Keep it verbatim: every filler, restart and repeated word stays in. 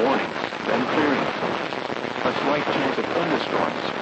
warnings, then clearing. A slight chance of thunderstorms